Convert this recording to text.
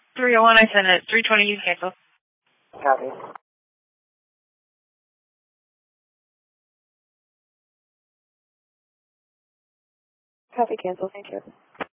301, I sent it. 320, you cancel. Copy. Copy, cancel, thank you.